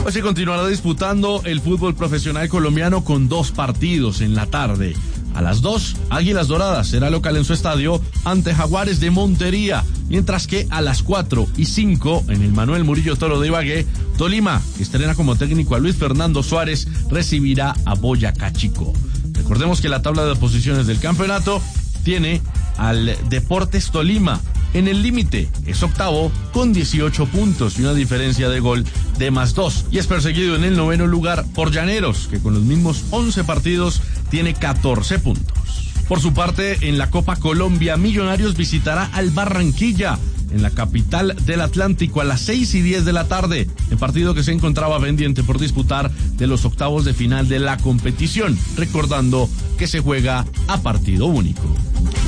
Hoy se continuará disputando el fútbol profesional colombiano con 2 partidos en la tarde. A las 2, Águilas Doradas será local en su estadio ante Jaguares de Montería, mientras que a las 4 y 5, en el Manuel Murillo Toro de Ibagué, Tolima, que estrena como técnico a Luis Fernando Suárez, recibirá a Boyacá Chico. Recordemos que la tabla de posiciones del campeonato tiene al Deportes Tolima en el límite, es octavo con 18 puntos y una diferencia de gol de +2, y es perseguido en el 9º lugar por Llaneros, que con los mismos 11 partidos tiene 14 puntos. Por su parte, en la Copa Colombia, Millonarios visitará al Barranquilla, en la capital del Atlántico, a las 6:10 de la tarde, el partido que se encontraba pendiente por disputar de los octavos de final de la competición, recordando que se juega a partido único.